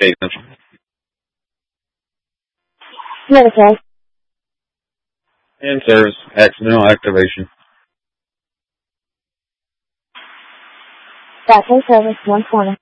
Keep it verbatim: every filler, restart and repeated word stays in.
Okay, Central. Medical. In service. Accidental activation. Back in service, one twenty.